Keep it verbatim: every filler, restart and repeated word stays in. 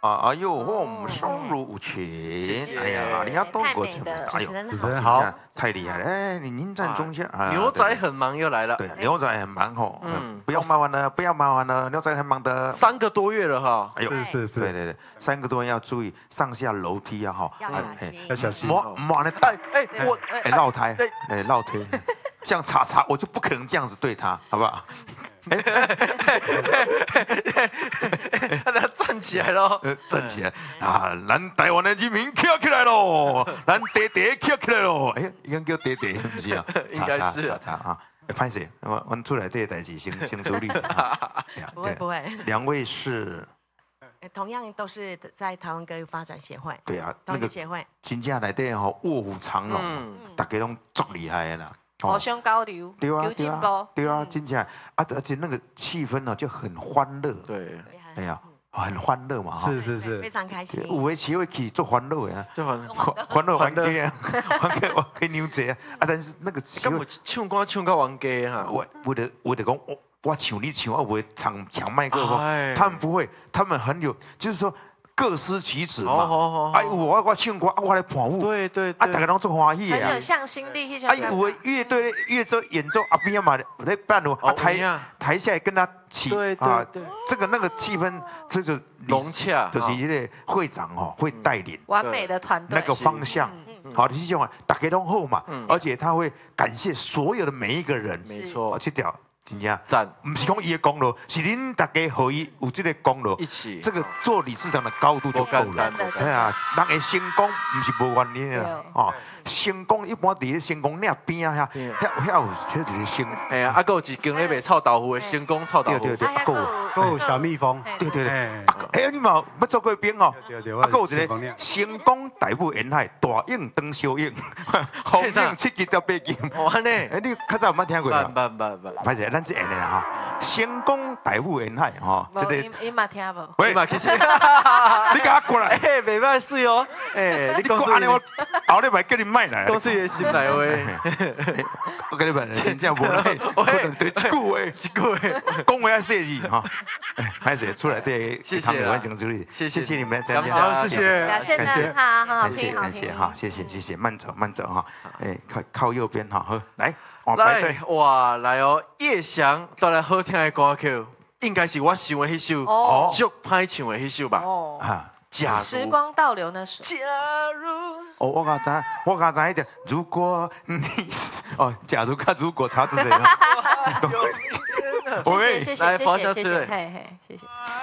啊，哎呦，我们声如无群，哎呀，你要多过这么，哎呦， 主持人好， 太厉害了，哎，你您站中间啊。 牛仔很忙又来了， 对，牛仔很忙吼，嗯，不要麻烦了，不要麻烦了，牛仔很忙的， 三个多月了哈， 哎呦， 是是是， 对对对，三个多月要注意上下楼梯啊哈， 要小心， 要小心， 莫莫那哎哎我哎绕胎，哎绕推，像叉叉我就不可能这样子对他，好不好？哎， 他站起来了， 站起来啊！咱台湾的人民站起来喽，咱爹爹站起来喽！哎，应该叫爹爹，不是啊？ 应该是叉叉啊！拍谁？我我出来这代志先先处理。 不会不会。 两位是， 同样都是在台湾歌咏发展协会。 对啊， 那个协会。 真正内底吼卧虎藏龙，大家拢足厉害的啦。 互相交流， 对啊， 有进步， 对啊，真正啊，而且那个气氛呢就很欢乐， 对， 哎呀，很欢乐嘛， 是是是， 非常开心。 有的企会去做欢乐呀， 就欢欢乐玩家啊，玩家玩家牛仔啊，啊，但是那个企会唱歌唱到玩家哈， 我我的我的讲我我唱你唱，我不会抢抢麦克风，他们不会，他们很有，就是说。各司其职嘛，哎，我我唱歌，我来伴舞， 对对， 啊，大家拢做欢喜很有向心力，去哎，有的乐队乐奏演奏啊边嘛在伴舞，啊台台下跟他起啊，这个那个气氛，这个融洽， 就是一个会长哦会带领完美的团队那个方向，好，你这种大家都好嘛，而且他会感谢所有的每一个人， 没错， 去掉。真正赞， 不是讲伊的功劳，是恁大家合一有这个功劳， 一起， 这个做理事长的高度就够了。哎呀，人的成功不是无原因的啦，哦，成功一般伫成功那边啊，遐遐有遐一个成。 哎呀，啊，还有一间咧卖臭豆腐的成功臭豆腐， 对对对，啊， 还有小蜜蜂， 对对对，哎，你嘛要做过兵哦， 对对， 啊，还有一个成功大武沿海，大影当小影，红影七级到八级。 哦，安尼， 哎，你较早有捌听过捌捌捌捌， 歹势，咱这样的啦哈，成功大武沿海哈， 这个伊嘛听无， 喂嘛其实， 你给他过来， 哎，袂歹水哦，哎， 你讲安尼我后礼拜叫你买来， 讲出的心内话， 我跟你讲，真正无赖，可能对一句话， 一句话， 讲话要设计哈，歹势出来对， 谢谢完成处理， 谢谢谢你们参加， 好，谢谢， 表现的很好，很好听， 感谢哈，谢谢谢谢，慢走慢走哈，哎，靠靠右边哈，好，来。 来哇，来哦！叶翔带来好听的歌曲，应该是我想的迄首，哦，足歹唱的迄首吧？哦，啊，假如时光倒流那首。 假如哦，我刚才我刚才一点，如果你哦，假如看如果差这谁了？ 谢谢谢谢谢谢谢谢，嘿嘿，谢谢。